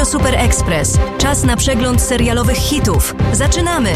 Super Express. Czas na przegląd serialowych hitów. Zaczynamy!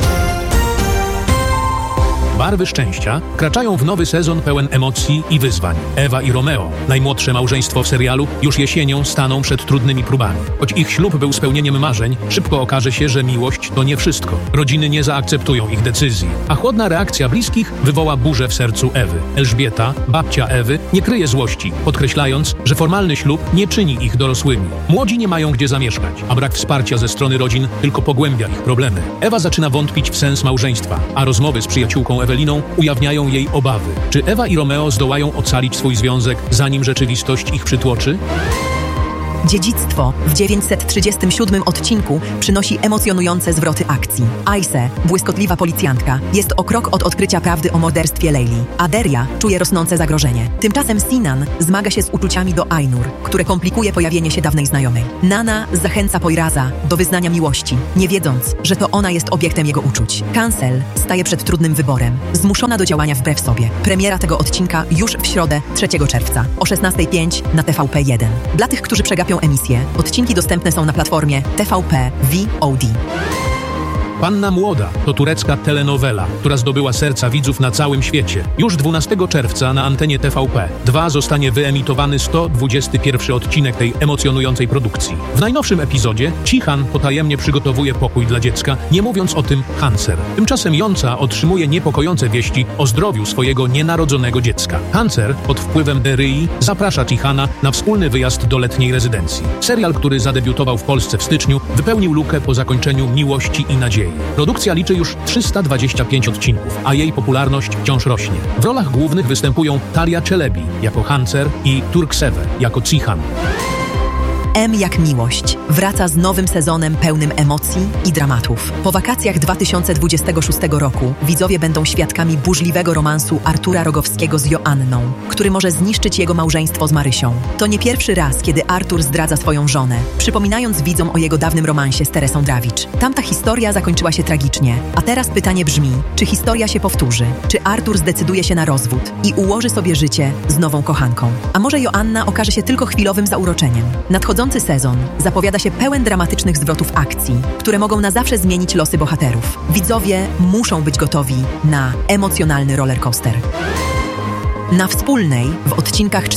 Barwy szczęścia wkraczają w nowy sezon pełen emocji i wyzwań. Ewa i Romeo, najmłodsze małżeństwo w serialu, już jesienią staną przed trudnymi próbami. Choć ich ślub był spełnieniem marzeń, szybko okaże się, że miłość to nie wszystko. Rodziny nie zaakceptują ich decyzji, a chłodna reakcja bliskich wywoła burzę w sercu Ewy. Elżbieta, babcia Ewy, nie kryje złości, podkreślając, że formalny ślub nie czyni ich dorosłymi. Młodzi nie mają gdzie zamieszkać, a brak wsparcia ze strony rodzin tylko pogłębia ich problemy. Ewa zaczyna wątpić w sens małżeństwa, a rozmowy z przyjaciółką Eweliną ujawniają jej obawy. Czy Ewa i Romeo zdołają ocalić swój związek, zanim rzeczywistość ich przytłoczy? Dziedzictwo w 937 odcinku przynosi emocjonujące zwroty akcji. Aise, błyskotliwa policjantka, jest o krok od odkrycia prawdy o morderstwie Leili. Aderia czuje rosnące zagrożenie. Tymczasem Sinan zmaga się z uczuciami do Ainur, które komplikuje pojawienie się dawnej znajomej. Nana zachęca Poiraza do wyznania miłości, nie wiedząc, że to ona jest obiektem jego uczuć. Cancel staje przed trudnym wyborem, zmuszona do działania wbrew sobie. Premiera tego odcinka już w środę 3 czerwca o 16:05 na TVP1. Dla tych, którzy przegapią emisję, odcinki dostępne są na platformie TVP VOD. Panna Młoda to turecka telenowela, która zdobyła serca widzów na całym świecie. Już 12 czerwca na antenie TVP2 zostanie wyemitowany 121 odcinek tej emocjonującej produkcji. W najnowszym epizodzie Cihan potajemnie przygotowuje pokój dla dziecka, nie mówiąc o tym Hancer. Tymczasem Jonca otrzymuje niepokojące wieści o zdrowiu swojego nienarodzonego dziecka. Hancer pod wpływem Deryi zaprasza Cihana na wspólny wyjazd do letniej rezydencji. Serial, który zadebiutował w Polsce w styczniu, wypełnił lukę po zakończeniu Miłości i Nadziei. Produkcja liczy już 325 odcinków, a jej popularność wciąż rośnie. W rolach głównych występują Talia Czelebi jako Hancer i Turkseve jako Cihan. M jak miłość wraca z nowym sezonem pełnym emocji i dramatów. Po wakacjach 2026 roku widzowie będą świadkami burzliwego romansu Artura Rogowskiego z Joanną, który może zniszczyć jego małżeństwo z Marysią. To nie pierwszy raz, kiedy Artur zdradza swoją żonę, przypominając widzom o jego dawnym romansie z Teresą Drawicz. Tamta historia zakończyła się tragicznie, a teraz pytanie brzmi, czy historia się powtórzy? Czy Artur zdecyduje się na rozwód i ułoży sobie życie z nową kochanką? A może Joanna okaże się tylko chwilowym zauroczeniem? Nadchodzący sezon zapowiada się pełen dramatycznych zwrotów akcji, które mogą na zawsze zmienić losy bohaterów. Widzowie muszą być gotowi na emocjonalny rollercoaster. Na Wspólnej w odcinkach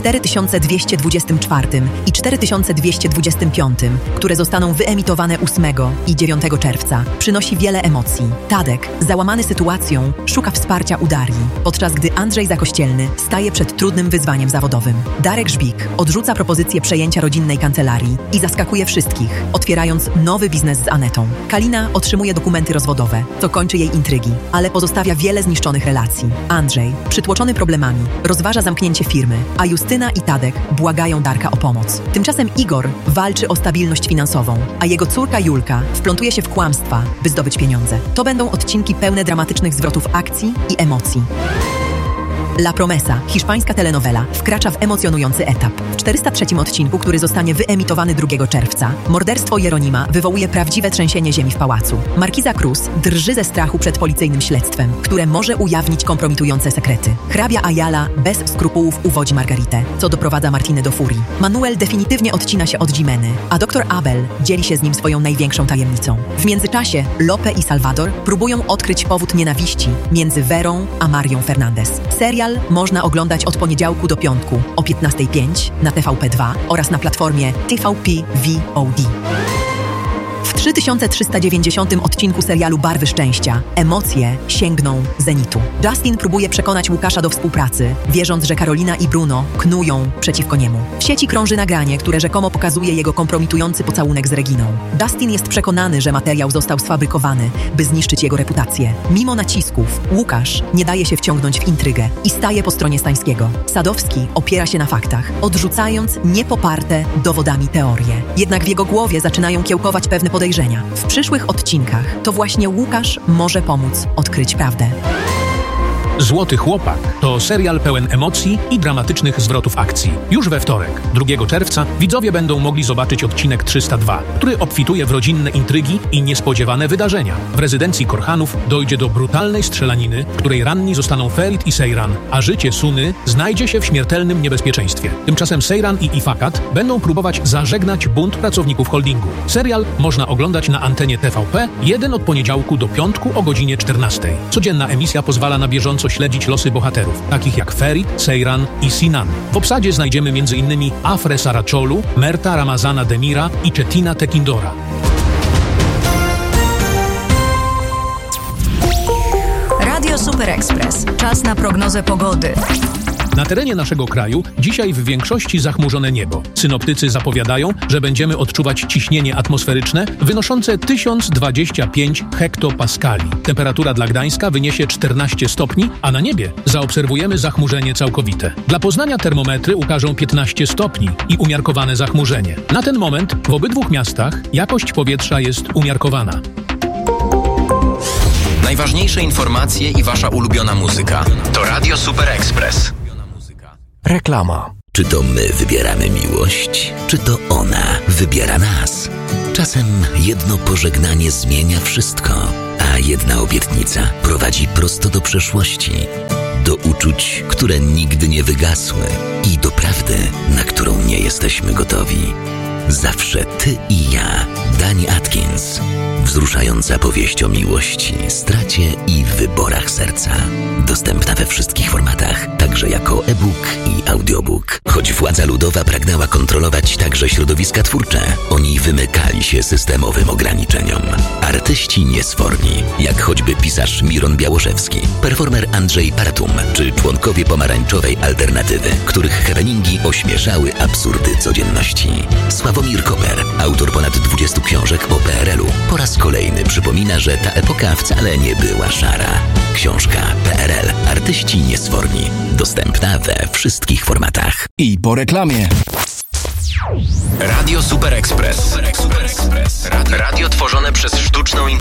4224 i 4225, które zostaną wyemitowane 8 i 9 czerwca, przynosi wiele emocji. Tadek, załamany sytuacją, szuka wsparcia u Darii, podczas gdy Andrzej Zakościelny staje przed trudnym wyzwaniem zawodowym. Darek Żbik odrzuca propozycję przejęcia rodzinnej kancelarii i zaskakuje wszystkich, otwierając nowy biznes z Anetą. Kalina otrzymuje dokumenty rozwodowe, co kończy jej intrygi, ale pozostawia wiele zniszczonych relacji. Andrzej, przytłoczony problemami, rozważa zamknięcie firmy, a Justyna i Tadek błagają Darka o pomoc. Tymczasem Igor walczy o stabilność finansową, a jego córka Julka wplątuje się w kłamstwa, by zdobyć pieniądze. To będą odcinki pełne dramatycznych zwrotów akcji i emocji. La Promesa, hiszpańska telenowela, wkracza w emocjonujący etap. W 403 odcinku, który zostanie wyemitowany 2 czerwca, morderstwo Jeronima wywołuje prawdziwe trzęsienie ziemi w pałacu. Markiza Cruz drży ze strachu przed policyjnym śledztwem, które może ujawnić kompromitujące sekrety. Hrabia Ayala bez skrupułów uwodzi Margaritę, co doprowadza Martinę do furii. Manuel definitywnie odcina się od Jimeny, a dr Abel dzieli się z nim swoją największą tajemnicą. W międzyczasie Lope i Salvador próbują odkryć powód nienawiści między Verą a Marią Fernandez. Serial można oglądać od poniedziałku do piątku o 15:05 na TVP2 oraz na platformie TVP VOD. W 3390 odcinku serialu Barwy szczęścia emocje sięgną zenitu. Justin próbuje przekonać Łukasza do współpracy, wierząc, że Karolina i Bruno knują przeciwko niemu. W sieci krąży nagranie, które rzekomo pokazuje jego kompromitujący pocałunek z Reginą. Justin jest przekonany, że materiał został sfabrykowany, by zniszczyć jego reputację. Mimo nacisków, Łukasz nie daje się wciągnąć w intrygę i staje po stronie Stańskiego. Sadowski opiera się na faktach, odrzucając niepoparte dowodami teorie. Jednak w jego głowie zaczynają kiełkować pewne podejrzenia. W przyszłych odcinkach to właśnie Łukasz może pomóc odkryć prawdę. Złoty Chłopak to serial pełen emocji i dramatycznych zwrotów akcji. Już we wtorek, 2 czerwca, widzowie będą mogli zobaczyć odcinek 302, który obfituje w rodzinne intrygi i niespodziewane wydarzenia. W rezydencji Korhanów dojdzie do brutalnej strzelaniny, w której ranni zostaną Ferit i Seyran, a życie Suny znajdzie się w śmiertelnym niebezpieczeństwie. Tymczasem Seyran i Ifakat będą próbować zażegnać bunt pracowników holdingu. Serial można oglądać na antenie TVP od poniedziałku do piątku o godzinie 14. Codzienna emisja pozwala na bieżąco śledzić losy bohaterów, takich jak Ferit, Seyran i Sinan. W obsadzie znajdziemy m.in. Afre Saracholu, Merta Ramazana Demira i Cetina Tekindora. Radio Super Express. Czas na prognozę pogody. Na terenie naszego kraju dzisiaj w większości zachmurzone niebo. Synoptycy zapowiadają, że będziemy odczuwać ciśnienie atmosferyczne wynoszące 1025 hektopaskali. Temperatura dla Gdańska wyniesie 14 stopni, a na niebie zaobserwujemy zachmurzenie całkowite. Dla Poznania termometry ukażą 15 stopni i umiarkowane zachmurzenie. Na ten moment w obydwu miastach jakość powietrza jest umiarkowana. Najważniejsze informacje i wasza ulubiona muzyka. To Radio Super Express. Reklama. Czy to my wybieramy miłość, czy to ona wybiera nas? Czasem jedno pożegnanie zmienia wszystko, a jedna obietnica prowadzi prosto do przeszłości, do uczuć, które nigdy nie wygasły i do prawdy, na którą nie jesteśmy gotowi. Zawsze ty i ja. Dani Atkins. Wzruszająca powieść o miłości, stracie i wyborach serca. Dostępna we wszystkich formatach, także jako e-book i audiobook. Choć władza ludowa pragnęła kontrolować także środowiska twórcze, oni wymykali się systemowym ograniczeniom. Artyści niesforni, jak choćby pisarz Miron Białoszewski, performer Andrzej Partum, czy członkowie pomarańczowej alternatywy, których happeningi ośmieszały absurdy codzienności. Sławomir Koper, autor ponad 20 książek o PRL-u, po raz kolejny przypomina, że ta epoka wcale nie była szara. Książka PRL. Artyści niesforni. Dostępna we wszystkich formatach. I po reklamie. Radio Super Express. Radio tworzone przez sztuczną inteligencję.